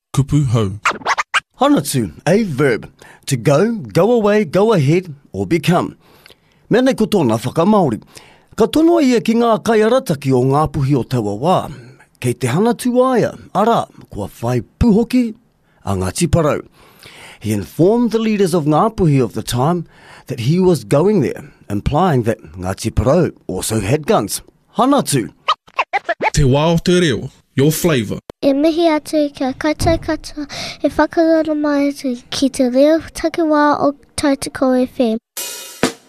kupu hau. Hanatu, a verb. To go, go away, go ahead, or become. Mea nei ko tōna whakamaori. Ka tonoa ia ki ngā kaiarataki o ngā puhi o taua wā. Kei te hanatu aia, ara, kua whai puhoki a Ngāti Parau. He informed the leaders of Ngā Puhi of the time that he was going there, implying that Ngāti Parau also had guns. Hanatu. Te wā o te reo, your flavour. E mihi atu kia kata e whakarara mai atu ki te reo take wā o Tautoko FM.